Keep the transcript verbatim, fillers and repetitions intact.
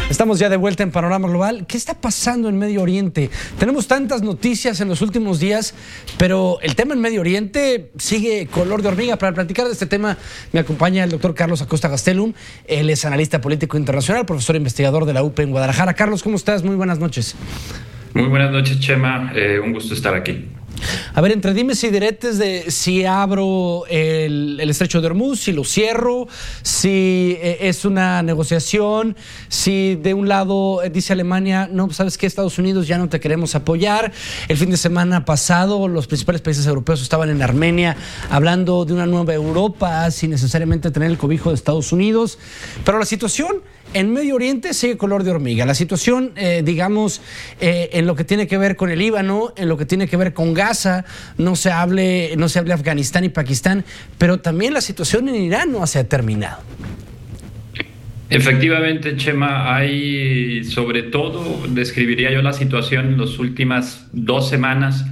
Estamos ya de vuelta en Panorama Global. ¿Qué está pasando en Medio Oriente? Tenemos tantas noticias en los últimos días, pero el tema en Medio Oriente sigue color de hormiga. Para platicar de este tema me acompaña el doctor Carlos Acosta Gastelum. Él es analista político internacional, profesor investigador de la U P en Guadalajara. Carlos, ¿cómo estás? Muy buenas noches. Muy buenas noches, Chema. Eh, un gusto estar aquí. A ver, entre dimes y diretes de si abro el, el estrecho de Hormuz, si lo cierro, si eh, es una negociación, si de un lado eh, dice Alemania, no, ¿sabes qué? Estados Unidos ya no te queremos apoyar. El fin de semana pasado los principales países europeos estaban en Armenia hablando de una nueva Europa sin necesariamente tener el cobijo de Estados Unidos. Pero la situación en Medio Oriente sigue color de hormiga. La situación, eh, digamos, eh, en lo que tiene que ver con el Líbano, en lo que tiene que ver con Gaza, no se hable, no se hable Afganistán y Pakistán, pero también la situación en Irán no se ha terminado. Efectivamente, Chema, hay, sobre todo, describiría yo la situación en las últimas dos semanas,